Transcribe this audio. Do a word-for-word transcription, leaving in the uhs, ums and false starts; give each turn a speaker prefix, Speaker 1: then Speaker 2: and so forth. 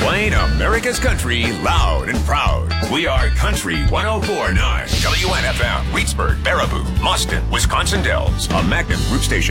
Speaker 1: Playing America's country loud and proud. We are Country one oh four point nine. W N F M, Reedsburg, Baraboo, Mustin, Wisconsin Dells. A Magnum Group station.